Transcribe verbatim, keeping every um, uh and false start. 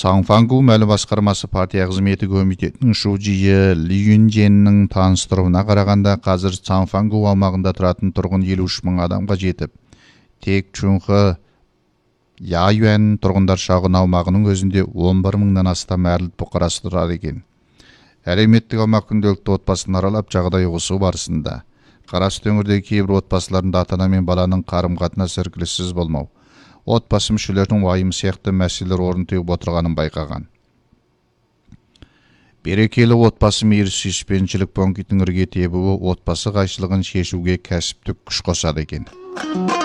Саңфангу мәлі басқармасы партия қызметі комитетінің шужиі Ли Юнженнің таныстыруына қарағанда қазір Саңфангу аумағында тұратын тұрғын елу үш мың адамға жетіп, тек Чунхы Яюэн тұрғындар шағын аумағының өзінде он бір мыңнан астам әрлік бұқарасы тұрады екен. Әлеуметтік аумақ күнделікті отбасын аралап жағдай ұғысу барысында Қарасты өңірдегі кейбір отбасыларында ата-ана мен баланың қарым-қатынасы іркіліссіз болмау, отбасы мүшелерінің уайымы сияқты мәселелер орын теуіп отырғанын байқаған. Берекелі отбасы мейір сүйіспеншілік пунктінің ірге тебуі отбасы қайшылығын шешуге кәсіптік күш қосады екен.